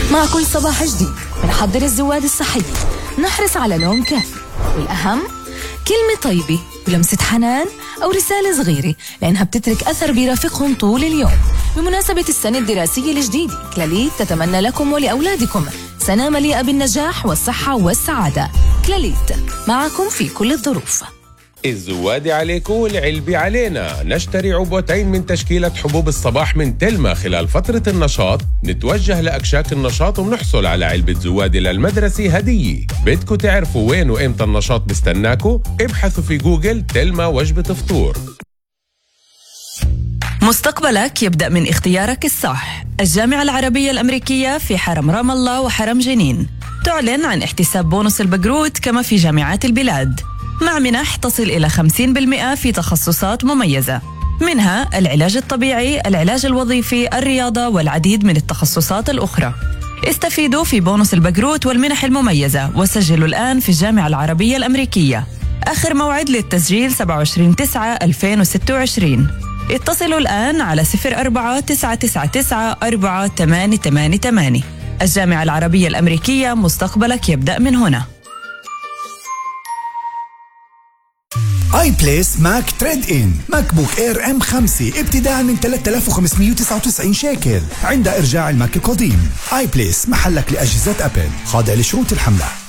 مع كل صباح جديد بنحضر الزواد الصحي، نحرص على نوم كافي، والأهم كلمة طيبة ولمسة حنان أو رسالة صغيرة، لأنها بتترك أثر بيرافقهم طول اليوم. بمناسبة السنة الدراسية الجديدة، كلاليت تتمنى لكم ولأولادكم سنة مليئة بالنجاح والصحة والسعادة. كلاليت معكم في كل الظروف. الزواد عليكم والعلبي علينا. نشتري عبوتين من تشكيلة حبوب الصباح من تلما خلال فترة النشاط، نتوجه لأكشاك النشاط وبنحصل على علبة زواد للمدرسة هدية. بدكوا تعرفوا وين وإمتى النشاط بستناكوا؟ ابحثوا في جوجل تلما وجبة فطور. مستقبلك يبدأ من اختيارك الصح. الجامعة العربية الأمريكية في حرم رام الله وحرم جنين تعلن عن احتساب بونص البقروت كما في جامعات البلاد، مع منح تصل إلى 50% في تخصصات مميزة، منها العلاج الطبيعي، العلاج الوظيفي، الرياضة والعديد من التخصصات الأخرى. استفيدوا في بونص البقروت والمنح المميزة وسجلوا الآن في الجامعة العربية الأمريكية. آخر موعد للتسجيل 27/9/2026. اتصلوا الآن على 04-999-4888. الجامعة العربية الأمريكية، مستقبلك يبدأ من هنا. اي بليس ماك تريد ان ماك بوك اير M5 ابتداء من 3599 شيكل عند ارجاع الماك القديم. اي بليس محلك لأجهزة ابل، خاضع لشروط الحملة.